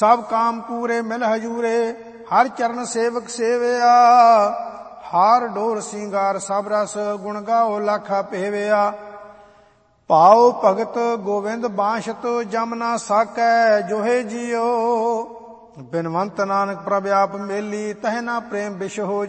ਸਭ ਕਾਮ ਪੂਰੇ ਮਿਲ ਹਜੂਰੇ, ਹਰ ਚਰਨ ਸੇਵਕ ਸੇਵਿਆ। ਹਾਰ ਡੋਰ ਸਿੰਗਾਰ ਸਭ ਰਸ, ਗੁਣ ਗਾਓ ਲਾਖਾ ਪੇਵਿਆ। ਭਾਉ ਭਗਤ ਗੋਵਿੰਦ ਬਾਂਸ਼ਤ, ਜਮ ਨਾ ਸਾਕੈ ਜੋਹੇ ਜੀਓ। ਬਿਨਵੰਤ ਨਾਨਕ ਪ੍ਰਭ ਆਪ ਮੇਲੀ, ਤਹਿ ਨਾ ਪ੍ਰੇਮ ਬਿਸ਼ ਹੋ